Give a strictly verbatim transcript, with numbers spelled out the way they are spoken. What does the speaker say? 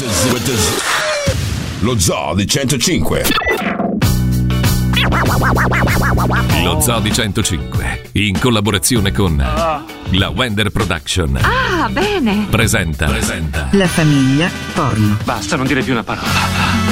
Lo Zoo di centocinque. Lo Zoo di centocinque, in collaborazione con la Wender Production. Ah, bene. Presenta. Presenta. La famiglia porno. Basta, non dire più una parola.